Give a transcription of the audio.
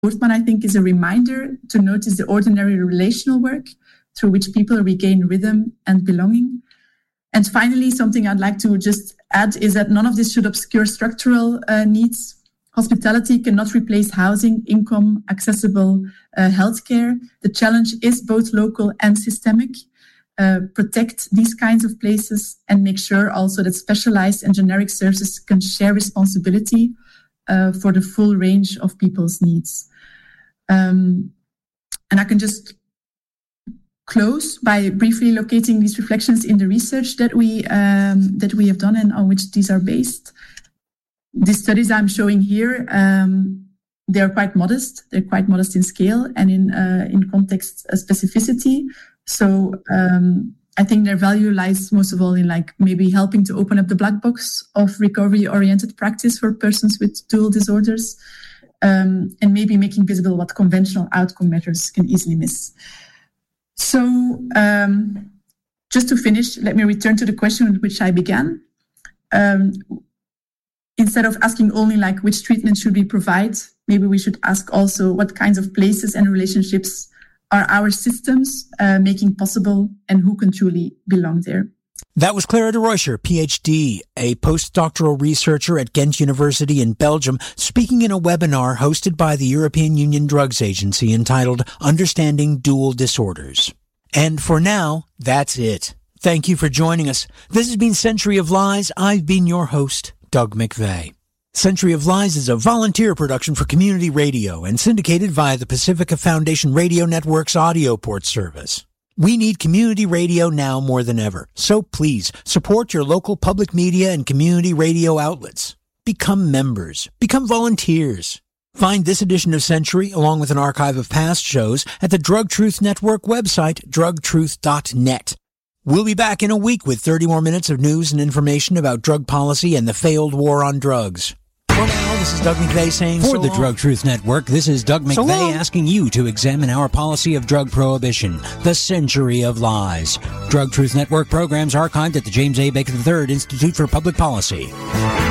Boortman, I think, is a reminder to notice the ordinary relational work through which people regain rhythm and belonging. And finally, something I'd like to just add is that none of this should obscure structural needs. Hospitality cannot replace housing, income, accessible healthcare. The challenge is both local and systemic. Protect these kinds of places and make sure also that specialized and generic services can share responsibility for the full range of people's needs. And I can just close by briefly locating these reflections in the research that we have done and on which these are based. The studies I'm showing here, they're quite modest. They're quite modest in scale and in context specificity. So I think their value lies most of all in maybe helping to open up the black box of recovery-oriented practice for persons with dual disorders, and maybe making visible what conventional outcome measures can easily miss. So just to finish, let me return to the question with which I began. Instead of asking only which treatment should we provide, maybe we should ask also what kinds of places and relationships are our systems making possible and who can truly belong there. That was Clara de Reuscher, PhD, a postdoctoral researcher at Ghent University in Belgium, speaking in a webinar hosted by the European Union Drugs Agency entitled Understanding Dual Disorders. And for now, that's it. Thank you for joining us. This has been Century of Lies. I've been your host, Doug McVeigh. Century of Lies is a volunteer production for community radio and syndicated via the Pacifica Foundation Radio Network's audio port service. We need community radio now more than ever, so please support your local public media and community radio outlets. Become members. Become volunteers. Find this edition of Century, along with an archive of past shows, at the Drug Truth Network website, drugtruth.net. We'll be back in a week with 30 more minutes of news and information about drug policy and the failed war on drugs. For now, this is Doug McVeigh saying For the Drug Truth Network, this is Doug McVeigh asking you to examine our policy of drug prohibition, the Century of Lies. Drug Truth Network programs archived at the James A. Baker III Institute for Public Policy.